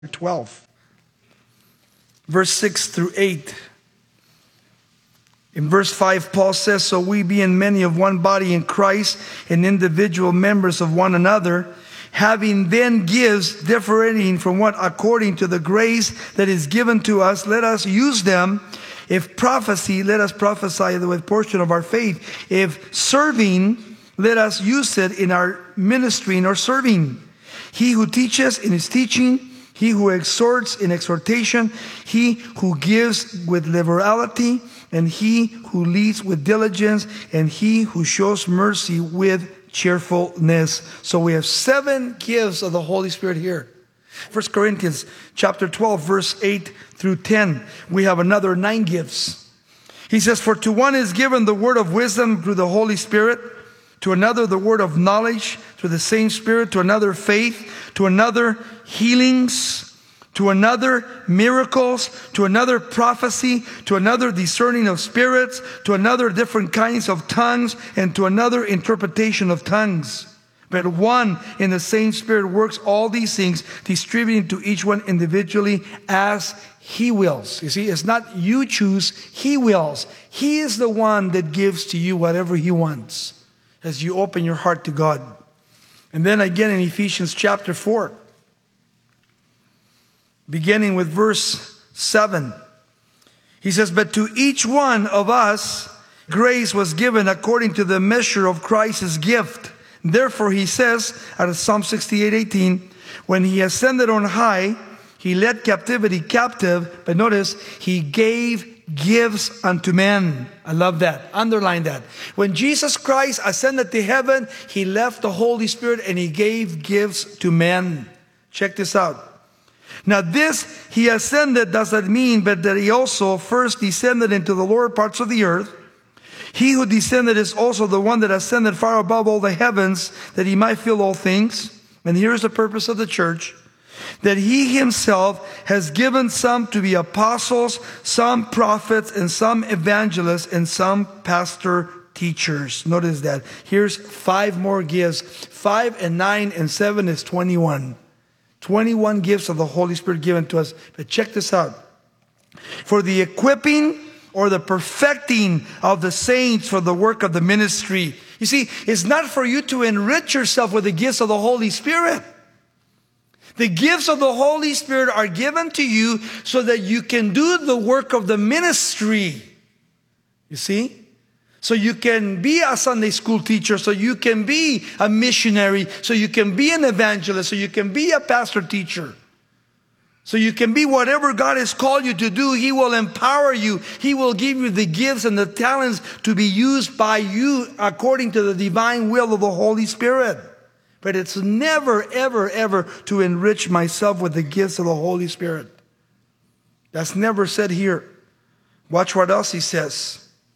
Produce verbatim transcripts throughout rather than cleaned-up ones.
twelve, verse six through eight. In verse five, Paul says, "So we, being many of one body in Christ, and individual members of one another, having then gifts differing from what according to the grace that is given to us, let us use them. If prophecy, let us prophesy with portion of our faith. If serving, let us use it in our ministry or serving. He who teaches in his teaching, he who exhorts in exhortation, he who gives with liberality, and he who leads with diligence, and he who shows mercy with cheerfulness." So we have seven gifts of the Holy Spirit here. First Corinthians chapter twelve, verse eight through ten. We have another nine gifts. He says, "For to one is given the word of wisdom through the Holy Spirit, to another the word of knowledge through the same Spirit, to another faith, to another healings, to another miracles, to another prophecy, to another discerning of spirits, to another different kinds of tongues, and to another interpretation of tongues. But one in the same Spirit works all these things, distributing to each one individually as He wills." You see, it's not you choose, He wills. He is the one that gives to you whatever He wants as you open your heart to God. And then again in Ephesians chapter four, beginning with verse seven, he says, "But to each one of us grace was given according to the measure of Christ's gift. Therefore," he says out of Psalm sixty-eight eighteen, "when He ascended on high, He led captivity captive." But notice, He gave gifts unto men. I love that. Underline that. When Jesus Christ ascended to heaven, He left the Holy Spirit and He gave gifts to men. Check this out. Now this He ascended does not mean but that He also first descended into the lower parts of the earth. He who descended is also the one that ascended far above all the heavens, that He might fill all things. And here's the purpose of the church: that He Himself has given some to be apostles, some prophets, and some evangelists, and some pastor teachers. Notice that. Here's five more gifts. Five and nine and seven is twenty-one. twenty-one gifts of the Holy Spirit given to us. But check this out. "For the equipping or the perfecting of the saints for the work of the ministry." You see, it's not for you to enrich yourself with the gifts of the Holy Spirit. The gifts of the Holy Spirit are given to you so that you can do the work of the ministry. You see? So you can be a Sunday school teacher, so you can be a missionary, so you can be an evangelist, so you can be a pastor teacher. So you can be whatever God has called you to do. He will empower you. He will give you the gifts and the talents to be used by you according to the divine will of the Holy Spirit. But it's never, ever, ever to enrich myself with the gifts of the Holy Spirit. That's never said here. Watch what else he says.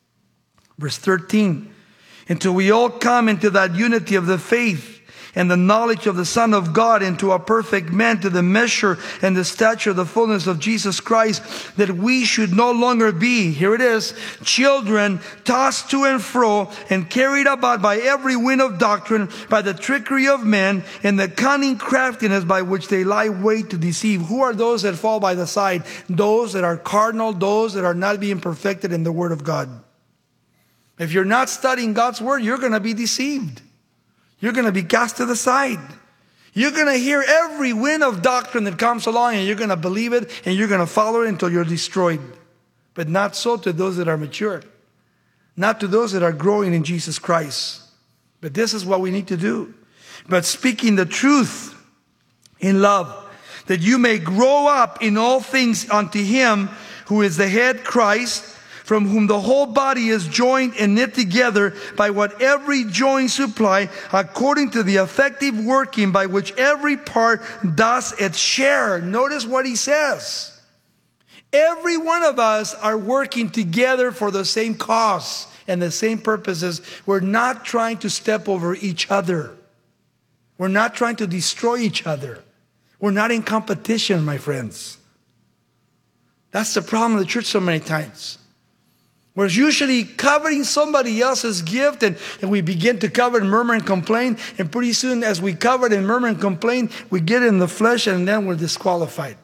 Verse thirteen. "Until we all come into that unity of the faith and the knowledge of the Son of God, into a perfect man, to the measure and the stature of the fullness of Jesus Christ, that we should no longer be," here it is, "children tossed to and fro and carried about by every wind of doctrine, by the trickery of men and the cunning craftiness by which they lie wait to deceive." Who are those that fall by the side? Those that are carnal, those that are not being perfected in the Word of God. If you're not studying God's Word, you're going to be deceived. You're going to be cast to the side. You're going to hear every wind of doctrine that comes along, and you're going to believe it, and you're going to follow it until you're destroyed. But not so to those that are mature. Not to those that are growing in Jesus Christ. But this is what we need to do. "But speaking the truth in love, that you may grow up in all things unto Him who is the head, Christ, from whom the whole body is joined and knit together by what every joint supply, according to the effective working by which every part does its share." Notice what he says. Every one of us are working together for the same cause and the same purposes. We're not trying to step over each other. We're not trying to destroy each other. We're not in competition, my friends. That's the problem of the church so many times. We're usually coveting somebody else's gift, and, and we begin to cover and murmur and complain. And pretty soon, as we cover and murmur and complain, we get in the flesh, and then we're disqualified.